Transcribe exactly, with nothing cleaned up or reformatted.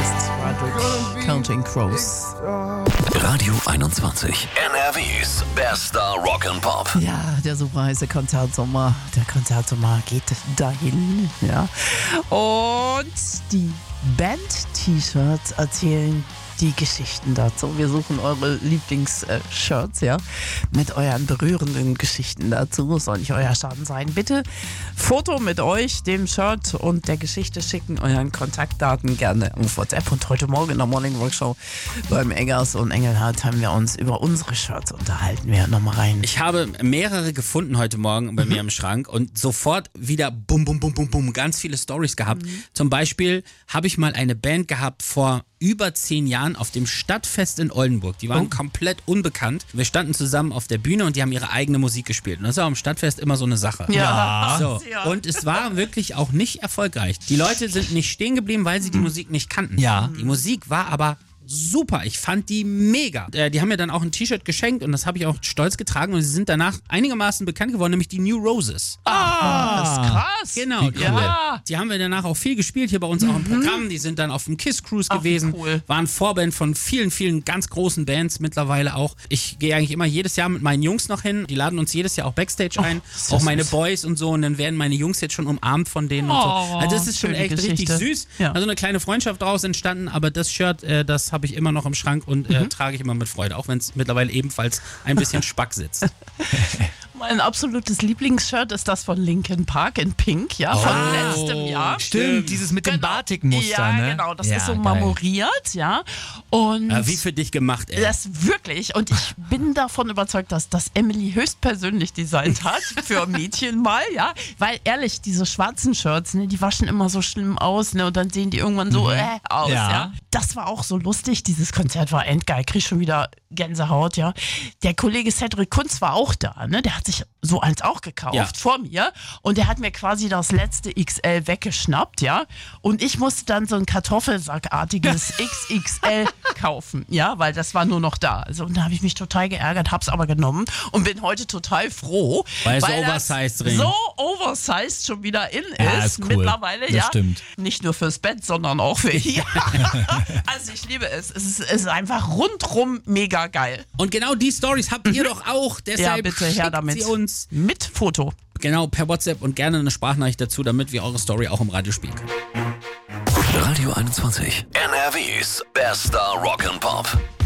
heißt Roderick Counting Crows. Radio einundzwanzig. N R Ws bester Rock'n'Pop. Ja, der super heiße Konzertsommer. Der Konzertsommer geht dahin. Ja. Und die Band-T-Shirts erzählen die Geschichten dazu. Wir suchen eure Lieblings-Shirts, ja, mit euren berührenden Geschichten dazu. Soll nicht euer Schaden sein. Bitte Foto mit euch, dem Shirt und der Geschichte schicken, euren Kontaktdaten gerne auf WhatsApp. Und heute Morgen in der Morning Rock Show beim Eggers und Engelhardt haben wir uns über unsere Shirts unterhalten. Wir hören nochmal rein. Ich habe mehrere gefunden heute Morgen bei mir im Schrank und sofort wieder bum, bum, bum, bum, bum, ganz viele Storys gehabt. Mhm. Zum Beispiel habe ich mal eine Band gehabt vor über zehn Jahren auf dem Stadtfest in Oldenburg. Die waren oh. komplett unbekannt. Wir standen zusammen auf der Bühne und die haben ihre eigene Musik gespielt. Und das ist auch am Stadtfest immer so eine Sache. Ja. So. Und es war wirklich auch nicht erfolgreich. Die Leute sind nicht stehen geblieben, weil sie die Musik nicht kannten. Ja. Die Musik war aber super, ich fand die mega. Äh, die haben mir dann auch ein T-Shirt geschenkt und das habe ich auch stolz getragen und sie sind danach einigermaßen bekannt geworden, nämlich die New Roses. Ah, das ist krass. Genau, die, ja. haben, die haben wir danach auch viel gespielt, hier bei uns mhm. auch im Programm. Die sind dann auf dem Kiss Cruise Ach, gewesen, cool. waren Vorband von vielen, vielen ganz großen Bands mittlerweile auch. Ich gehe eigentlich immer jedes Jahr mit meinen Jungs noch hin, die laden uns jedes Jahr auch Backstage oh, ein, auch meine Boys und so und dann werden meine Jungs jetzt schon umarmt von denen und so. Oh, Also das ist schon echt Geschichte. richtig süß. Ja. Also eine kleine Freundschaft daraus entstanden, aber das Shirt, äh, das habe ich immer noch im Schrank und äh, mhm. trage ich immer mit Freude, auch wenn es mittlerweile ebenfalls ein bisschen Spack sitzt. Mein absolutes Lieblingsshirt ist das von Linkin Park in Pink, ja, von oh, letztem Jahr. Stimmt, dieses mit dem Genau. Batikmuster, ja, ne? genau, das ja, ist so geil. marmoriert, ja. Und äh, wie für dich gemacht, ey. das wirklich. Und ich bin davon überzeugt, dass das Emily höchstpersönlich designt hat für Mädchen mal, ja. Weil ehrlich, diese schwarzen Shirts, ne, die waschen immer so schlimm aus, ne, und dann sehen die irgendwann so mhm. äh, aus, ja. Ja. Das war auch so lustig. Dieses Konzert war endgeil. Krieg schon wieder Gänsehaut, ja. Der Kollege Cedric Kunz war auch da, ne? Der hat sich so eins auch gekauft ja. vor mir und der hat mir quasi das letzte X L weggeschnappt, ja. Und ich musste dann so ein Kartoffelsackartiges X X L kaufen, ja, weil das war nur noch da. Also, und da habe ich mich total geärgert, hab's aber genommen und bin heute total froh, weil, weil so oversized drin. so oversized schon wieder in ja, ist, ist cool. mittlerweile, das ja. Stimmt. Nicht nur fürs Bett, sondern auch für hier. Also ich liebe es. Es ist, es ist einfach rundrum mega geil. Und genau die Stories habt ihr doch auch. Deshalb Ja, bitte her schickt damit. sie uns Mit Foto. genau per WhatsApp und gerne eine Sprachnachricht dazu, damit wir eure Story auch im Radio spielen können. Radio einundzwanzig. N R Ws bester Rock'n'Pop.